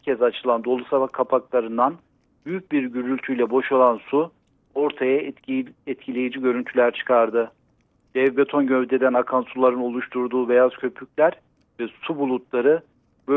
kez açılan dolu hava kapaklarından büyük bir gürültüyle boşalan su ortaya etkileyici görüntüler çıkardı. Dev beton gövdeden akan suların oluşturduğu beyaz köpükler ve su bulutları